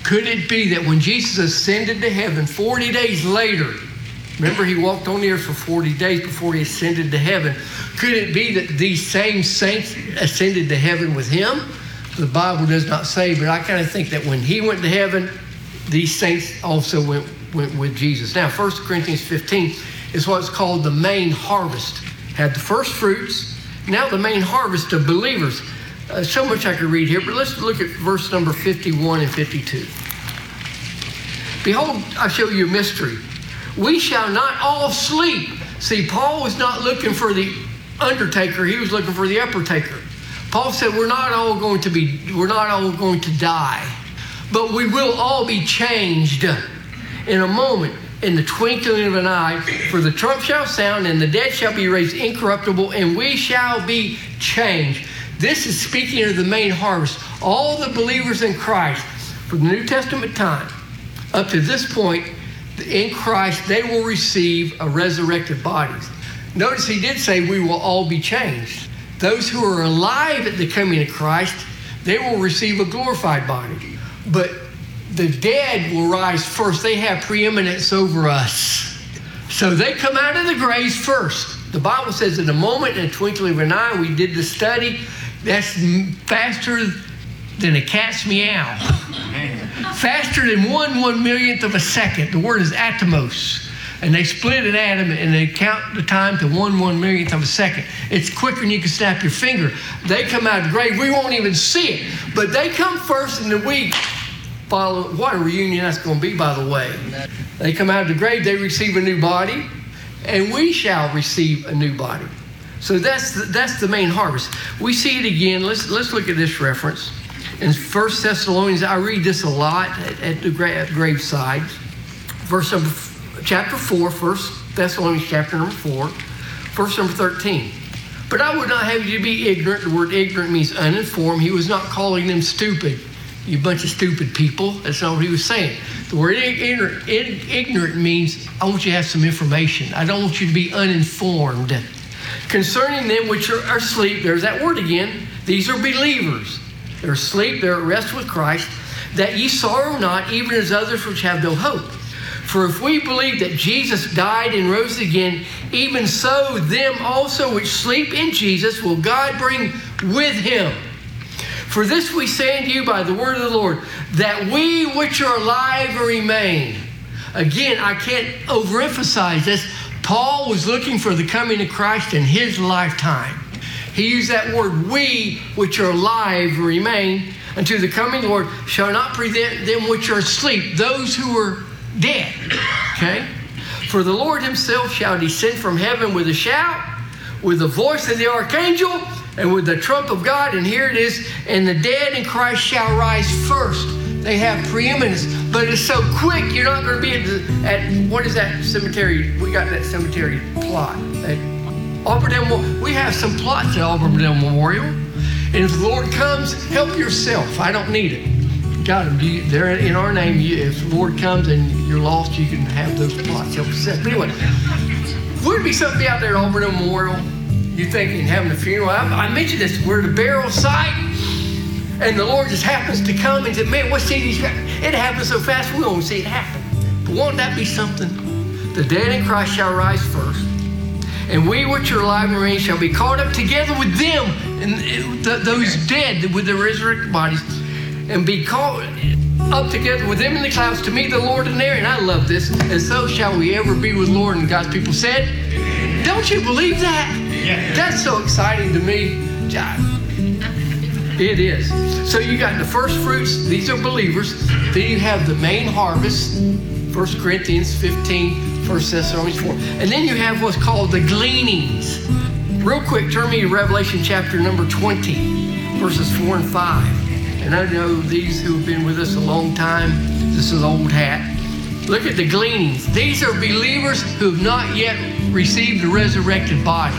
Could it be that when Jesus ascended to heaven 40 days later, remember he walked on the earth for 40 days before he ascended to heaven, could it be that these same saints ascended to heaven with him? The Bible does not say, but I kind of think that when he went to heaven, these saints also went with Jesus. Now, 1 Corinthians 15 is what's called the main harvest. Had the first fruits, now the main harvest of believers. So much I could read here, but let's look at verse number 51 and 52. Behold, I show you a mystery. We shall not all sleep. See, Paul was not looking for the undertaker. He was looking for the uppertaker. Paul said we're not all going to die, but we will all be changed in a moment, in the twinkling of an eye. For the trump shall sound, and the dead shall be raised incorruptible, and we shall be changed. This is speaking of the main harvest. All the believers in Christ from the New Testament time up to this point in Christ, they will receive a resurrected bodies. Notice he did say we will all be changed. Those who are alive at the coming of Christ, they will receive a glorified body. But the dead will rise first. They have preeminence over us. So they come out of the graves first. The Bible says in a moment, in a twinkling of an eye, we did the study, that's faster than a cat's meow. Faster than 1/1,000,000th of a second. The word is atomos. And they split an atom and they count the time to 1/1,000,000th of a second. It's quicker than you can snap your finger. They come out of the grave. We won't even see it. But they come first and then we follow. What a reunion that's going to be, by the way. They come out of the grave. They receive a new body. And we shall receive a new body. So that's the main harvest. We see it again. Let's look at this reference. In 1 Thessalonians, I read this a lot at the graveside. Chapter 4, 1 Thessalonians chapter number 4, verse number 13. But I would not have you to be ignorant. The word ignorant means uninformed. He was not calling them stupid. You bunch of stupid people. That's not what he was saying. The word ignorant means I want you to have some information. I don't want you to be uninformed. Concerning them which are asleep, there's that word again. These are believers. They're asleep, they're at rest with Christ, that ye sorrow not, even as others which have no hope. For if we believe that Jesus died and rose again, even so them also which sleep in Jesus will God bring with him. For this we say unto you by the word of the Lord, that we which are alive remain. Again, I can't overemphasize this. Paul was looking for the coming of Christ in his lifetime. He used that word, we which are alive remain, unto the coming Lord shall not prevent them which are asleep, those who are dead. Okay? For the Lord himself shall descend from heaven with a shout, with the voice of the archangel, and with the trump of God. And here it is, and the dead in Christ shall rise first. They have preeminence, but it's so quick, you're not going to be at what is that cemetery? We got that cemetery plot at Auburndale. We have some plots at Auburndale Memorial. And if the Lord comes, help yourself. I don't need it. Got them. They're in our name. If the Lord comes and you're lost, you can have those plots. Help yourself. But anyway, would it be something to be out there at Auburndale Memorial? You thinking having a funeral? I mentioned this. We're at a burial site. And the Lord just happens to come and say, man, what's these guys? It happens so fast we won't see it happen. But won't that be something? The dead in Christ shall rise first. And we which are alive and remain shall be caught up together with them, and those dead with their resurrected bodies, and be caught up together with them in the clouds to meet the Lord in the air. And I love this. And so shall we ever be with the Lord. And God's people said, don't you believe that? Yeah. That's so exciting to me. It is. So you got the first fruits. These are believers. Then you have the main harvest. 1 Corinthians 15, 1 Thessalonians 4. And then you have what's called the gleanings. Real quick, turn me to Revelation chapter number 20, verses 4 and 5. And I know these who have been with us a long time, this is old hat. Look at the gleanings. These are believers who have not yet received the resurrected bodies.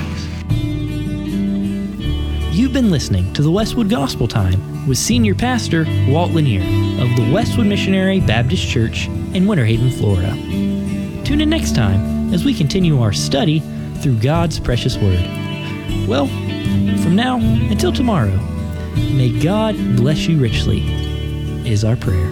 You've been listening to the Westwood Gospel Time with Senior Pastor Walt Lanier of the Westwood Missionary Baptist Church in Winter Haven, Florida. Tune in next time as we continue our study through God's precious Word. Well, from now until tomorrow, may God bless you richly, is our prayer.